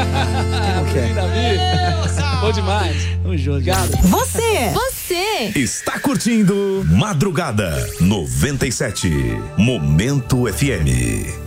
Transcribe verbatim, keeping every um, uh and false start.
Não quer. Davi. Bom demais. Tamo junto. Obrigado. Você, você está curtindo Madrugada noventa e sete, Momento F M.